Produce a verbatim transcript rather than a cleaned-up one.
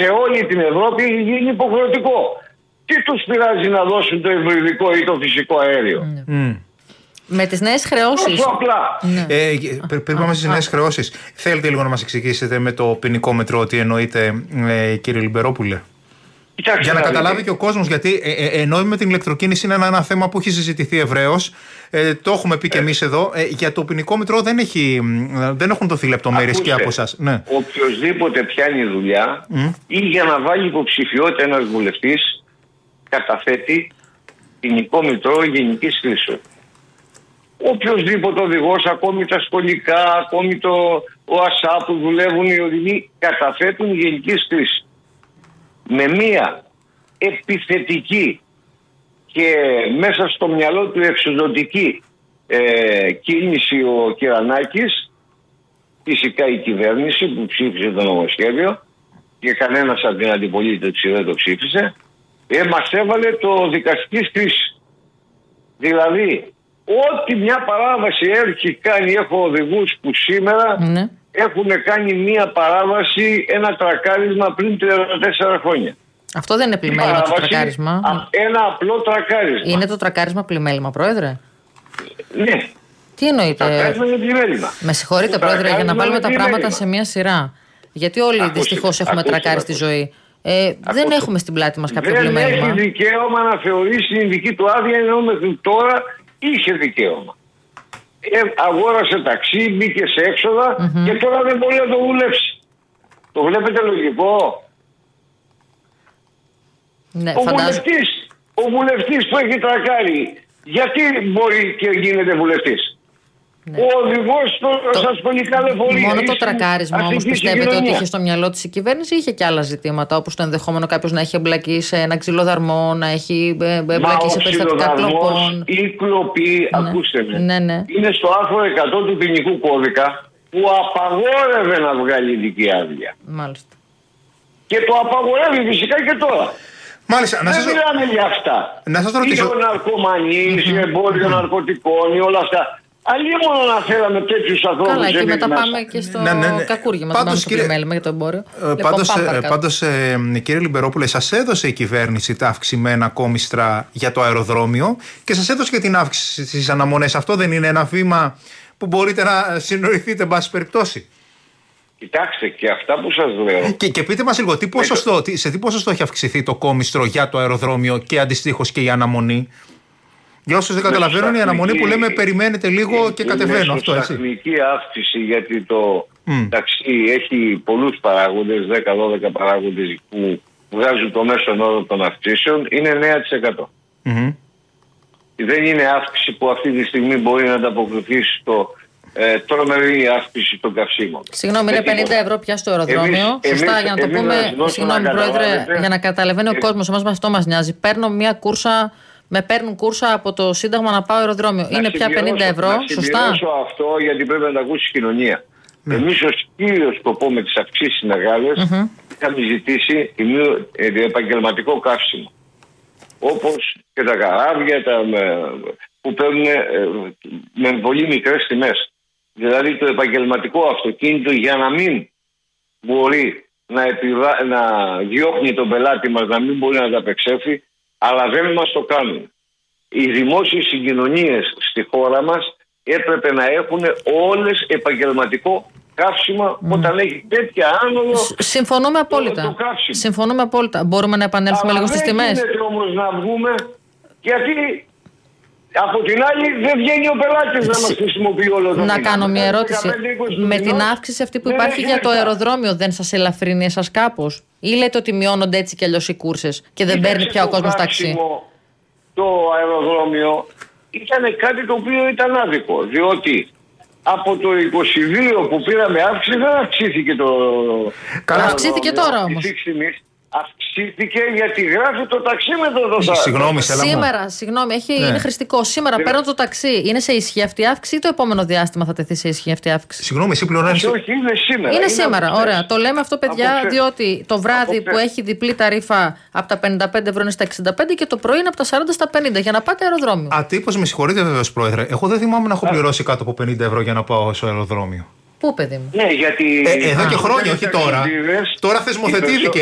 σε όλη την Ευρώπη έχει γίνει υποχρεωτικό. Τι τους πειράζει να δώσουν το υβριδικό ή το φυσικό αέριο? Mm. Με τις νέες χρεώσεις. Τόσο απλά. Ναι. Ε, πριν πάμε στις νέες χρεώσεις, θέλετε λίγο να μας εξηγήσετε με το ποινικό μέτρο τι εννοείτε, ε, κύριε Λιμπερόπουλε? Κοιτάξτε, για να καταλάβει και ο κόσμος, γιατί ε, ε, ενώ με την ηλεκτροκίνηση είναι ένα, ένα θέμα που έχει συζητηθεί ευρέως, ε, το έχουμε πει και εμείς εδώ, ε, για το ποινικό μέτρο δεν, έχει, δεν έχουν δοθεί λεπτομέρειες και από εσάς. Ναι. Οποιοςδήποτε πιάνει δουλειά mm. ή για να βάλει υποψηφιότητα ένας βουλευτής, καταθέτει ποινικό μητρό γενικής χρήσεως. Οποιοςδήποτε οδηγός, ακόμη τα σχολικά, ακόμη το ο ΑΣΑ που δουλεύουν οι οδηγοί, καταθέτουν γενικής χρήσης. Με μία επιθετική και μέσα στο μυαλό του εξοδοτική ε, κίνηση ο Κυρανάκης, φυσικά η κυβέρνηση που ψήφισε το νομοσχέδιο και κανένας από την αντιπολίτευση δεν το ψήφισε, ε, μας έβαλε το δικαστικής κρίσης. Δηλαδή, ό,τι μια παράβαση έχει κάνει, έχω οδηγούς που σήμερα ναι. έχουν κάνει μια παράβαση, ένα τρακάρισμα πριν τριάντα τέσσερα χρόνια. Αυτό δεν είναι πλημέλημα το τρακάρισμα. Α, ένα απλό τρακάρισμα. Είναι το τρακάρισμα πλημέλημα, Πρόεδρε? Ναι. Τι εννοείται? Τρακάρισμα είναι πλημέλημα. Με συγχωρείτε, Πρόεδρε, για να βάλουμε τα πράγματα σε μια σειρά. Γιατί όλοι δυστυχώς έχουμε τρακάρει στη ζωή. Ε, δεν έχουμε στην πλάτη μας κάποιο δεν πλημέλημα. Δεν έχει δικαίωμα να θεωρήσει την δική του άδεια, ενώ μέχρι τώρα είχε δικαίωμα. Ε, αγόρασε ταξί, μπήκε σε έξοδα mm-hmm. και τώρα δεν μπορεί να το δουλέψει. Το βλέπετε λογικό? Ναι, ο, βουλευτής, ο βουλευτής που έχει τρακάρει, γιατί μπορεί και γίνεται βουλευτής? Ναι. Ο οδηγός το... στα σχολικά λεωφορεία. Μόνο το τρακάρισμα όμως πιστεύετε ότι είχε στο μυαλό της η κυβέρνηση ή είχε και άλλα ζητήματα, όπως το ενδεχόμενο κάποιος να έχει εμπλακεί σε ένα ξυλοδαρμό, να έχει εμπλακεί σε περιστατικά κλοπών? Η κλοπή, ναι. ακούστε με, ναι, ναι. είναι στο άρθρο εκατό του ποινικού κώδικα που απαγόρευε να βγάλει ειδική άδεια. Μάλιστα. Και το απαγορεύει φυσικά και τώρα. Μάλιστα, δεν σας... μιλάμε για αυτά. Να σας ρωτήσω. Ή ο ναρκωμανής, ή εμπόριο ναρκωτικών, ή όλα αυτά. Αλλήμον να θέλαμε τέτοιους ανθρώπους. Καλά, και μετά μέσα. Πάμε και στο ναι, ναι, ναι. κακούργημα. Πάντως, στο κύριε... για το εμπόριο. Ε, πάντως, λοιπόν, ε, πάντως ε, κύριε Λιμπερόπουλε, σας έδωσε η κυβέρνηση τα αυξημένα κόμιστρα για το αεροδρόμιο και σας έδωσε και την αύξηση στις αναμονές. Αυτό δεν είναι ένα βήμα που μπορείτε να συνοηθείτε, εν πάση περιπτώσει? Κοιτάξτε, και αυτά που σας λέω. Και, και πείτε μας λίγο, τι ποσοστό, τι, σε τι ποσοστό έχει αυξηθεί το κόμιστρο για το αεροδρόμιο και αντιστοίχως και η αναμονή? Για όσους δεν καταλαβαίνουν, η αναμονή που λέμε περιμένετε λίγο και κατεβαίνω. Αυτό έτσι. Είναι τεχνική αύξηση, γιατί το mm. ταξί έχει πολλούς παράγοντες, δέκα δώδεκα παράγοντες που βγάζουν το μέσον όρο των αυξήσεων, είναι εννέα τοις εκατό. Mm-hmm. Δεν είναι αύξηση που αυτή τη στιγμή μπορεί να ανταποκριθεί στο ε, τρομερή αύξηση των καυσίμων. Συγγνώμη, είναι πενήντα ευρώ πια στο αεροδρόμιο. Εμείς, Σωστά, εμείς, για να το πούμε. Συγγνώμη, Πρόεδρε, για να καταλαβαίνει ο κόσμος, εμάς αυτό μας νοιάζει. Παίρνω μια κούρσα. Με παίρνουν κούρσα από το Σύνταγμα να πάω αεροδρόμιο. Να είναι πια πενήντα ευρώ, να σωστά? Να συμπληρώσω αυτό, γιατί πρέπει να το ακούσει η κοινωνία. Ναι. Εμείς ως κύριο σκοπό με τις αυξήσεις μεγάλες mm-hmm. είχαμε ζητήσει το επαγγελματικό καύσιμο. Όπως και τα καράβια τα, που παίρνουν με πολύ μικρές τιμές. Δηλαδή το επαγγελματικό αυτοκίνητο, για να μην μπορεί να, επιβα... να διώχνει τον πελάτη μας, να μην μπορεί να τα απεξέλθει, αλλά δεν μας το κάνουν. Οι δημόσιες συγκοινωνίες στη χώρα μας έπρεπε να έχουν όλες επαγγελματικό καύσιμα mm. όταν έχει τέτοια άνοδο. Συμφωνούμε απόλυτα. Το, το Συμφωνούμε απόλυτα. Μπορούμε να επανέλθουμε αλλά λίγο στις τιμές? δεν γίνεται όμως να βγούμε, γιατί από την άλλη δεν βγαίνει ο πελάτης να μας χρησιμοποιεί όλο το Να κάνω μια ερώτηση. Με την αύξηση αυτή που υπάρχει για το αεροδρόμιο, δεν σας ελαφρύνει εσάς κάπως? Ή λέτε ότι μειώνονται έτσι κι αλλιώς οι κούρσες και δεν παίρνει πια ο κόσμος ταξί? Το αεροδρόμιο ήταν κάτι το οποίο ήταν άδικο, διότι από το είκοσι δύο που πήραμε αύξηση δεν αυξήθηκε το... Καλά, αυξήθηκε τώρα όμως. Αυξήθηκε γιατί γράφει το ταξίμετρο το ταξί. Συγγνώμη, Σήμερα, συγγνώμη, έχει, ναι. είναι χρηστικό. Σήμερα παίρνω το ταξί. Είναι σε ισχύ αυτή η αύξηση ή το επόμενο διάστημα θα τεθεί σε ισχύ αυτή η αύξηση? Συγγνώμη, εσύ πληρώνεις. Όχι, είναι σήμερα. Είναι, είναι σήμερα, είναι ωραία. Το λέμε αυτό, παιδιά, διότι το βράδυ που έχει διπλή ταρήφα από τα πενήντα πέντε ευρώ είναι στα εξήντα πέντε και το πρωί είναι από τα σαράντα στα πενήντα για να πάτε αεροδρόμιο. Ατύπως, με συγχωρείτε βεβαίως, Πρόεδρε. Εγώ δεν θυμάμαι να έχω πληρώσει κάτω από πενήντα ευρώ για να πάω στο αεροδρόμιο. Πού, παιδί μου? Ναι, γιατί... ε, εδώ και χρόνια, όχι τώρα. Τώρα θεσμοθετήθηκε.